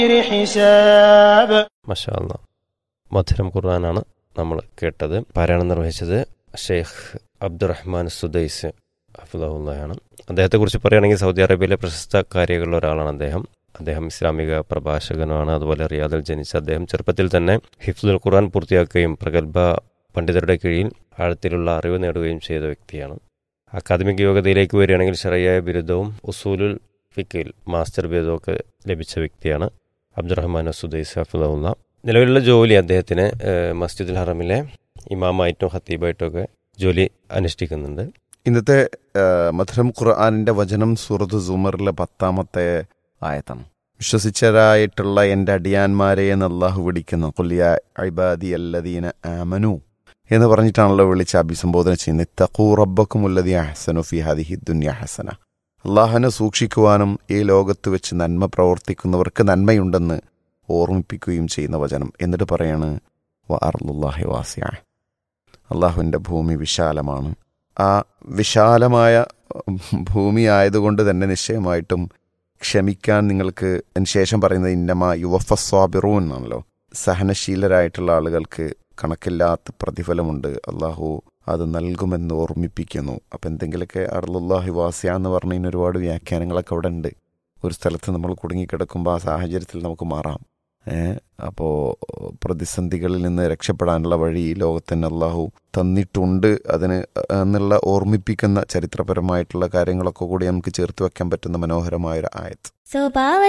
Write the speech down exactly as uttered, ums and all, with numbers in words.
حساب. മാഷാ അല്ലാഹ്. മധുരം ഖുർആനാണ് നമ്മൾ കേട്ടത്. പാരായണം നിർവഹിച്ചത് ഷെയ്ഖ് അബ്ദുറഹ്മാൻ സുദൈസ് ഹഫിളഹുള്ളയാണ്. അദ്ദേഹത്തെക്കുറിച്ച് പറയുകയാണെങ്കിൽ സൗദി അറേബ്യയിലെ പ്രശസ്ത കാരികളിൽ ഒരാളാണ് അദ്ദേഹം. അദ്ദേഹം ഇസ്ലാമിക പ്രഭാഷകനുമാണ്. അതുപോലെ റിയാദിൽ ജനിച്ച അദ്ദേഹം ചെറുപ്പത്തിൽ തന്നെ ഹിഫ്ലുൽ ഖുർആൻ പൂർത്തിയാക്കുകയും പ്രഗത്ഭ പണ്ഡിതരുടെ കീഴിൽ ആഴത്തിലുള്ള അറിവ് നേടുകയും ചെയ്ത വ്യക്തിയാണ്. അക്കാദമിക് യോഗ്യതയിലേക്ക് വരികയാണെങ്കിൽ ശറയ്യായ ബിരുദവും ഉസൂലുൽ ഫിഖിൽ മാസ്റ്റർ ബിരുദവും ഒക്കെ ലഭിച്ച വ്യക്തിയാണ് അബ്ദുറഹ്മാൻ സുദൈസ് ഹഫിളഹുള്ള. നിലവിലുള്ള ജോലി അദ്ദേഹത്തിന് മസ്ജിദുൽ ഹറമിലെ ഇമാമായിട്ടും ഖത്തീബായിട്ടും ഒക്കെ ജോലി അനുഷ്ഠിക്കുന്നുണ്ട്. ഇന്നത്തെ മധുരം ഖുർആനിന്റെ വചനം സൂറത്ത് സുമറിലെ പത്താമത്തെ ആയത്താണ്. വിശ്വസിച്ചതായിട്ടുള്ള എൻ്റെ അടിയാന്മാരെ എന്ന് അള്ളാഹു വിളിക്കുന്നു. ഖുൽ യാ ഇബാദി അല്ലദീന ആമനു എന്ന് പറഞ്ഞിട്ടാണല്ലോ വിളിച്ച് അഭിസംബോധന ചെയ്യുന്നത്. ഇത്തഖൂ റബ്ബക്കും അല്ലദീ അഹ്സനു ഫീ ഹാദിഹി ദുനിയ ഹസന. അള്ളാഹുവിനെ സൂക്ഷിക്കുവാനും ഈ ലോകത്ത് വെച്ച് നന്മ പ്രവർത്തിക്കുന്നവർക്ക് നന്മയുണ്ടെന്ന് ഓർമ്മിപ്പിക്കുകയും ചെയ്യുന്ന വചനം. എന്നിട്ട് പറയാണ് വ അർളുല്ലാഹി വാസിഅ. അള്ളാഹുവിൻ്റെ ഭൂമി വിശാലമാണ്. ആ വിശാലമായ ഭൂമി ആയതുകൊണ്ട് തന്നെ നിശ്ചയമായിട്ടും ക്ഷമിക്കാൻ നിങ്ങൾക്ക് ശേഷം പറയുന്നത് ഇന്നമ യുവഫസ്വാബിറൂൻ എന്നാണല്ലോ. സഹനശീലരായിട്ടുള്ള ആളുകൾക്ക് കണക്കില്ലാത്ത പ്രതിഫലമുണ്ട്, അള്ളാഹു അത് നൽകുമെന്ന് ഓർമ്മിപ്പിക്കുന്നു. അപ്പം എന്തെങ്കിലുമൊക്കെ അർളുല്ലാഹി വാസിയ എന്ന് പറഞ്ഞതിന് ഒരുപാട് വ്യാഖ്യാനങ്ങളൊക്കെ അവിടെ ഉണ്ട്. ഒരു സ്ഥലത്ത് നമ്മൾ കുടുങ്ങിക്കിടക്കുമ്പോൾ ആ സാഹചര്യത്തിൽ നമുക്ക് മാറാം. അപ്പോൾ പ്രതിസന്ധികളിൽ നിന്ന് രക്ഷപ്പെടാനുള്ള വഴി ഈ ലോകത്തിന് അള്ളാഹു തന്നിട്ടുണ്ട്. അതിന് എന്നുള്ള ഓർമ്മിപ്പിക്കുന്ന ചരിത്രപരമായിട്ടുള്ള കാര്യങ്ങളൊക്കെ കൂടി നമുക്ക് ചേർത്ത് വെക്കാൻ പറ്റുന്ന മനോഹരമായൊരു ആയത്ത്. സ്വഭാവ